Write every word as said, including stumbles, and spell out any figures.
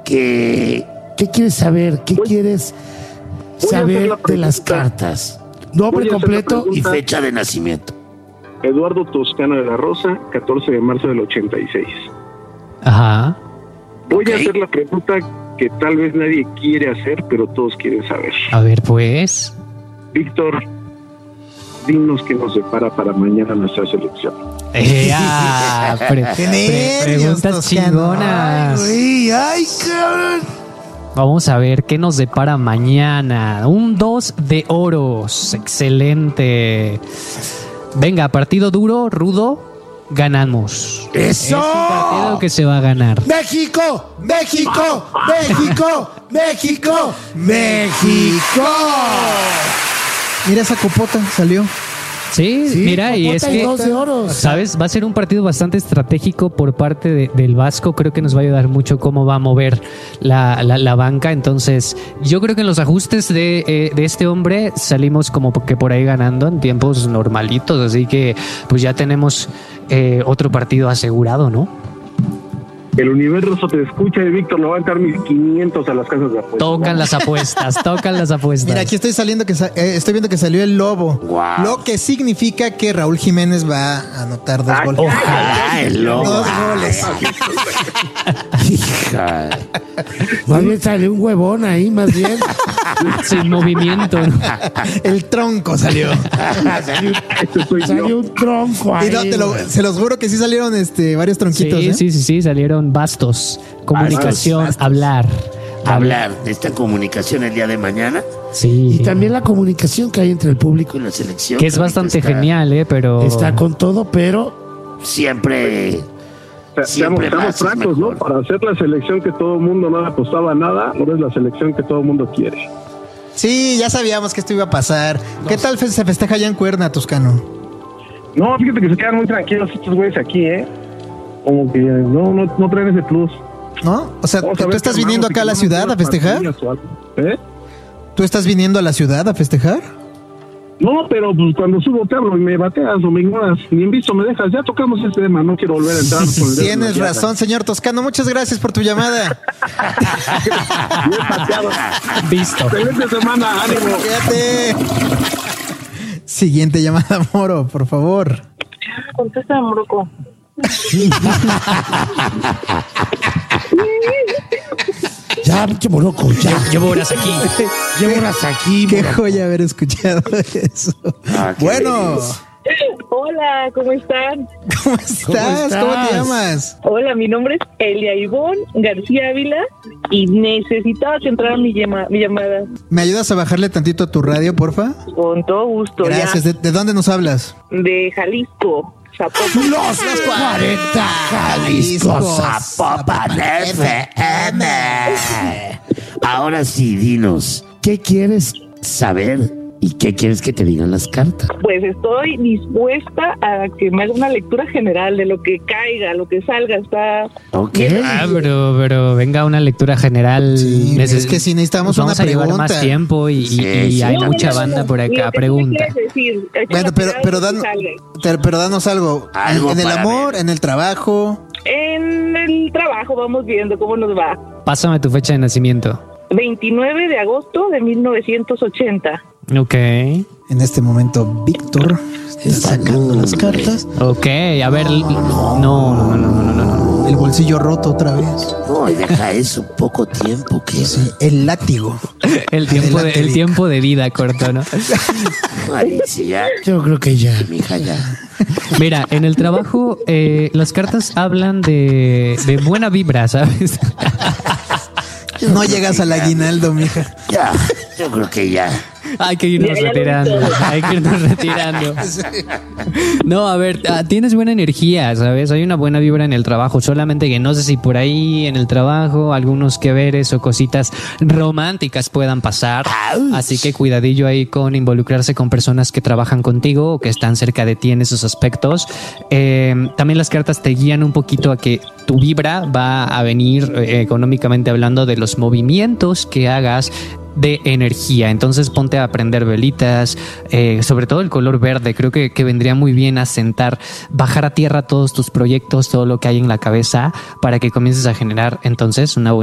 que, ¿qué quieres saber? ¿Qué voy, quieres saber de las cartas? Nombre completo y fecha de nacimiento. Eduardo Toscano de la Rosa, catorce de marzo del ochenta y seis. Ajá. Voy okay. a hacer la pregunta que tal vez nadie quiere hacer, pero todos quieren saber. A ver, pues. Víctor, dinos qué nos separa para mañana nuestra selección. Eh, ah, pre- pre- preguntas chingonas. Ay, ay, cabrón. Vamos a ver qué nos depara mañana. Un dos de oros. Excelente. Venga, partido duro, rudo, ganamos. ¡Eso! Es un partido que se va a ganar. ¡México! ¡México! ¡México! ¡México! ¡México! Mira esa copota, salió. Sí, sí, mira, y es que, ¿sabes? Va a ser un partido bastante estratégico por parte de, del Vasco. Creo que nos va a ayudar mucho cómo va a mover la, la, la banca. Entonces, yo creo que en los ajustes de, eh, de este hombre salimos como que por ahí ganando en tiempos normalitos. Así que, pues ya tenemos eh, otro partido asegurado, ¿no? El universo te escucha y Víctor lo va a entrar mil quinientos a las casas de apuestas. Tocan las apuestas, tocan las apuestas. Mira, aquí estoy saliendo que sa- eh, estoy viendo que salió el lobo. Wow. Lo que significa que Raúl Jiménez va a anotar dos Ay, goles. Ojalá el lobo. Dos goles. Hija. Más bien salió un huevón ahí, más bien. Sin movimiento, ¿no? El tronco salió. salió, salió un tronco ahí. Y no, te lo- se los juro que sí salieron este, varios tronquitos. Sí, ¿eh? sí, sí, sí, salieron bastos. Comunicación, Bastos, bastos. hablar. Hablar de esta comunicación el día de mañana. Sí. Y también la comunicación que hay entre el público y la selección. Que es Creo bastante está, genial, ¿eh? Pero... Está con todo, pero siempre... O sea, siempre estamos más es francos, ¿no? mejor. Para hacer la selección que todo el mundo no le apostaba a nada, ahora es la selección que todo el mundo quiere. Sí, ya sabíamos que esto iba a pasar. ¿Qué tal fe- se festeja allá en Cuerna, Toscano? No, fíjate que se quedan muy tranquilos estos güeyes aquí, ¿eh? Como que no, no, no traen ese plus. ¿No? O sea, Vamos a ¿tú ver estás si viniendo armamos acá a la y ciudad a unas festejar? pastillas o algo. ¿Eh? ¿Tú estás viniendo a la ciudad a festejar? No, pero pues cuando subo te hablo y me bateas o me ignoras. Ni en visto me dejas. Ya tocamos este tema, no quiero volver a entrar. Con el dedo en Tienes la razón, señor Toscano. Muchas gracias por tu llamada. llaga. Bien pateado. Visto. Excelente semana, ánimo. Fíjate. Siguiente llamada, Moro, por favor. Contesta, Moroco. Ya, pinche moroco, ya. Llevo horas aquí. Llevo horas aquí, Qué moroco. joya haber escuchado eso. Ah, qué Bueno, belleza. Hola, ¿cómo están? ¿cómo estás? estás? ¿Cómo te llamas? Hola, mi nombre es Elia Ivonne García Ávila y necesitaba que entrara mi, llama, mi llamada. ¿Me ayudas a bajarle tantito a tu radio, porfa? Con todo gusto. Gracias. Ya. ¿De, de dónde nos hablas? De Jalisco, Zapopan. Los cuarenta Jalisco Zapopan F M. Ahora sí, dinos, ¿qué quieres saber y qué quieres que te digan las cartas? Pues estoy dispuesta a que me haga una lectura general de lo que caiga, lo que salga. Está Ok. Ah, pero, pero venga una lectura general. Sí, Neces- es que si necesitamos Vamos una a llevar pregunta. más tiempo y, y- Sí, y sí. hay No, mucha no, no, banda no. por Lo acá. que tú me Pregunta. quieres decir, echa Bueno, la pero, tirada pero, lo que dan- salga. pero, pero danos algo. Algo en el para amor, ver. en el trabajo. En el trabajo vamos viendo cómo nos va. Pásame tu fecha de nacimiento. veintinueve de agosto de mil novecientos ochenta. Ok. En este momento, Víctor está sacando las cartas. Ok, a ver. No, no, no, no, no, no, no, no. El bolsillo roto otra vez. No, y deja eso, poco tiempo que Sí, el látigo. El tiempo, de, el Adelante, tiempo de vida corto, ¿no? Ay, sí, ya. Yo creo que ya, mija, ya. Mira, en el trabajo eh, las cartas hablan de, de buena vibra, ¿sabes? No llegas al aguinaldo, mija. Ya, yo creo que ya. Hay que irnos Ya, ya lo retirando, vi todo. hay que irnos retirando. No, a ver, ah, tienes buena energía, ¿sabes? Hay una buena vibra en el trabajo, solamente que no sé si por ahí en el trabajo algunos que veres o cositas románticas puedan pasar. Así que cuidadillo ahí con involucrarse con personas que trabajan contigo o que están cerca de ti en esos aspectos. Eh, también las cartas te guían un poquito a que tu vibra va a venir eh, económicamente hablando de los movimientos que hagas de energía. Entonces ponte a prender velitas, eh, sobre todo el color verde. Creo que, que vendría muy bien a sentar, bajar a tierra todos tus proyectos, todo lo que hay en la cabeza para que comiences a generar entonces una buena